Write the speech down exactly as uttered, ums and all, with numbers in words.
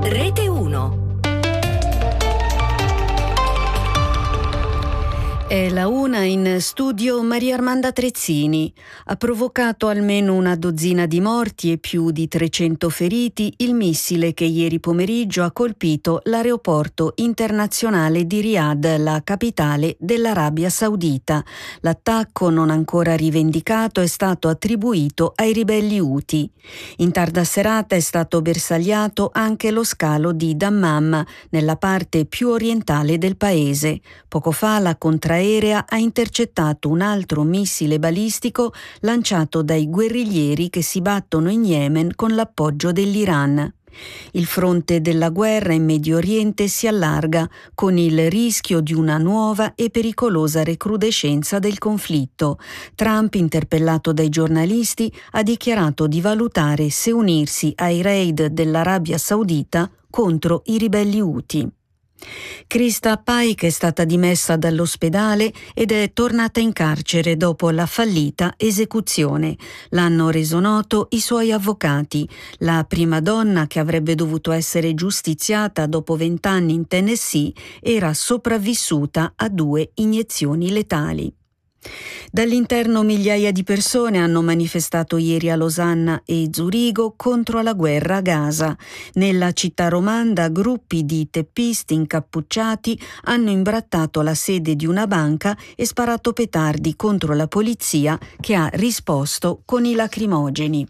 Rete uno. È la una, in studio Maria Armanda Trezzini. Ha provocato almeno una dozzina di morti e più di trecento feriti il missile che ieri pomeriggio ha colpito l'aeroporto internazionale di Riyadh, la capitale dell'Arabia Saudita. L'attacco, non ancora rivendicato, è stato attribuito ai ribelli Houthi. In tarda serata è stato bersagliato anche lo scalo di Dammam, nella parte più orientale del paese. Poco fa la contraerea ha intercettato un altro missile balistico lanciato dai guerriglieri che si battono in Yemen con l'appoggio dell'Iran. Il fronte della guerra in Medio Oriente si allarga, con il rischio di una nuova e pericolosa recrudescenza del conflitto. Trump, interpellato dai giornalisti, ha dichiarato di valutare se unirsi ai raid dell'Arabia Saudita contro i ribelli Houthi. Krista Paik è stata dimessa dall'ospedale ed è tornata in carcere dopo la fallita esecuzione. L'hanno reso noto i suoi avvocati. La prima donna, che avrebbe dovuto essere giustiziata dopo vent'anni in Tennessee, era sopravvissuta a due iniezioni letali. Dall'interno migliaia di persone hanno manifestato ieri a Losanna e Zurigo contro la guerra a Gaza. Nella città romanda gruppi di teppisti incappucciati hanno imbrattato la sede di una banca e sparato petardi contro la polizia, che ha risposto con i lacrimogeni.